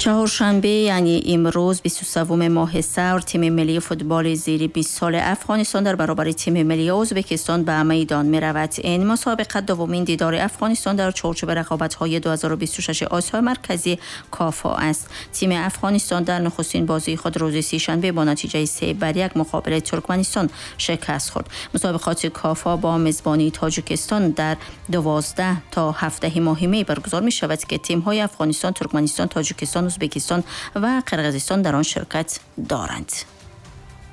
چهارشنبه یعنی امروز 23 ماه سور تیم ملی فوتبال زیر 20 سال افغانستان در برابر تیم ملی ازبکستان به میدان می رود. این مسابقه دومین دیدار افغانستان در چارچوب رقابت‌های 2026 آسیا مرکزی کافا است. تیم افغانستان در نخستین بازی خود روز سه‌شنبه با نتیجه 3-1 مقابل ترکمنستان شکست خورد. مسابقات کافا با میزبانی تاجیکستان در 12 تا 17 ماه می برگزار می شود که تیم‌های افغانستان، ترکمنستان، تاجیکستان، ازبکستان و قرقیزستان در آن شرکت دارند.